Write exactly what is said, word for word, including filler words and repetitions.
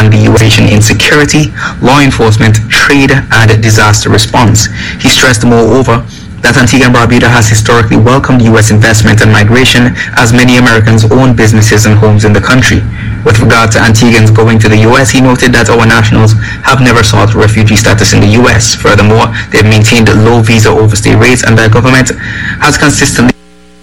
and the U S in security, law enforcement, trade, and disaster response. He stressed, moreover, that Antigua and Barbuda has historically welcomed U S investment and migration, as many Americans own businesses and homes in the country. With regard to Antiguans going to the U S, he noted that our nationals have never sought refugee status in the U S. Furthermore, they have maintained low visa overstay rates, and their government has consistently